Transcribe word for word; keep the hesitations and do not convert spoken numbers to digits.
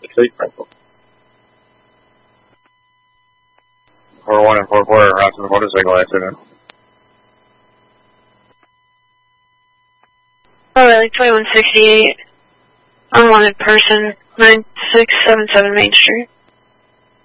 Fleet rifle. four one and four four are harassing the motorcycle accident. Oh, really? twenty-one sixty-eight. Unwanted person, nine six seven seven Main Street.